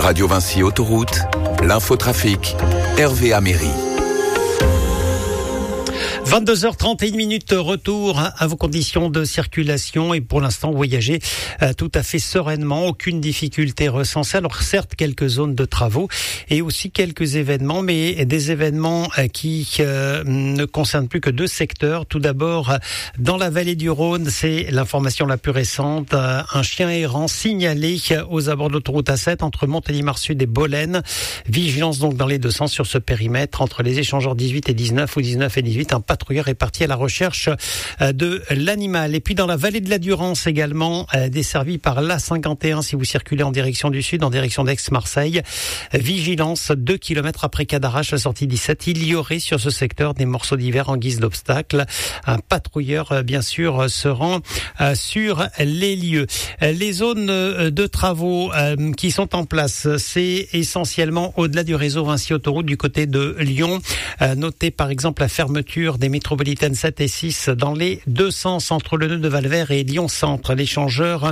Radio Vinci Autoroute, l'infotrafic, Hervé Améry. 22h31, retour à vos conditions de circulation et pour l'instant voyagez tout à fait sereinement, aucune difficulté recensée. Alors certes quelques zones de travaux et aussi quelques événements, mais des événements qui ne concernent plus que deux secteurs. Tout d'abord dans la vallée du Rhône, c'est l'information la plus récente, un chien errant signalé aux abords de l'autoroute A7 entre Montélimar Sud et Bolène. Vigilance donc dans les deux sens sur ce périmètre entre les échangeurs 18 et 19 ou 19 et 18. Un patrouilleur est parti à la recherche de l'animal. Et puis dans la vallée de la Durance également, desservie par l'A51 si vous circulez en direction du sud, en direction d'Aix-Marseille. Vigilance 2 km après Cadarache, la sortie 17. Il y aurait sur ce secteur des morceaux d'hiver en guise d'obstacle. Un patrouilleur, bien sûr, se rend sur les lieux. Les zones de travaux qui sont en place, c'est essentiellement au-delà du réseau Vinci Autoroute du côté de Lyon. Notez par exemple la fermeture des métropolitaines 7 et 6 dans les deux sens entre le nœud de Valvert et Lyon Centre. L'échangeur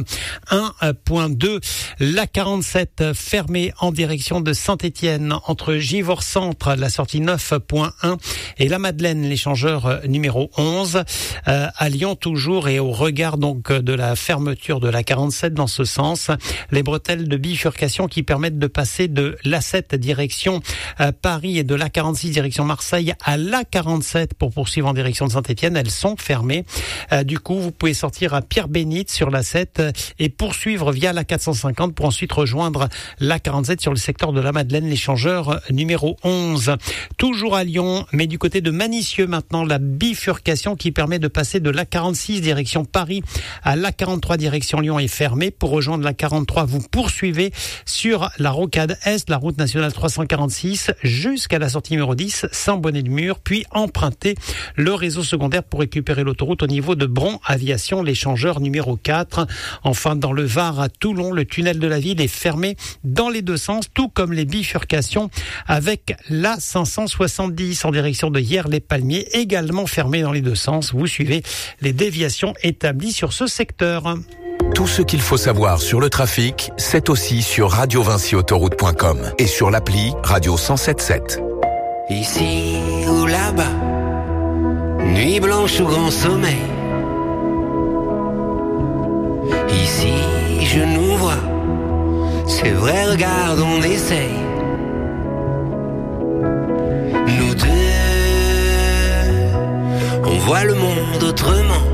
1.2. La 47 fermée en direction de Saint-Étienne entre Givors Centre, la sortie 9.1 et la Madeleine, l'échangeur numéro 11. À Lyon toujours et au regard donc de la fermeture de la 47 dans ce sens, les bretelles de bifurcation qui permettent de passer de l'A7 direction Paris et de l'A46 direction Marseille à l'A47 pour poursuivre en direction de Saint-Étienne, elles sont fermées. Du coup, vous pouvez sortir à Pierre-Bénite sur l'A7 et poursuivre via la 450 pour ensuite rejoindre la 47 sur le secteur de la Madeleine, l'échangeur numéro 11. Toujours à Lyon, mais du côté de Manicieux maintenant, la bifurcation qui permet de passer de la 46 direction Paris à la 43 direction Lyon est fermée. Pour rejoindre la 43, vous poursuivez sur la rocade Est, la route nationale 346 jusqu'à la sortie numéro 10, Saint-Bonnet-de-Mur, puis emprunter le réseau secondaire pour récupérer l'autoroute au niveau de Bron Aviation, l'échangeur numéro 4. Enfin, dans le Var à Toulon, le tunnel de la ville est fermé dans les deux sens, tout comme les bifurcations avec la 570 en direction de Hyères-les-Palmiers, également fermé dans les deux sens. Vous suivez les déviations établies sur ce secteur. Tout ce qu'il faut savoir sur le trafic, c'est aussi sur radiovinciautoroute.com et sur l'appli Radio 107.7. Ici ou là-bas, nuit blanche ou grand sommeil. Ici je nous vois, c'est vrai, regarde, on essaye. Nous deux, on voit le monde autrement.